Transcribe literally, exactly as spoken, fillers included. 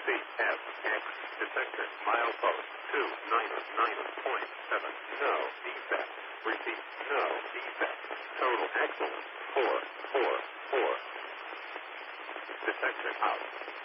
C F X. Detector. Milepost two nine nine point seven. No defect. Repeat. No defect. Total excellent. four four four. Detector out.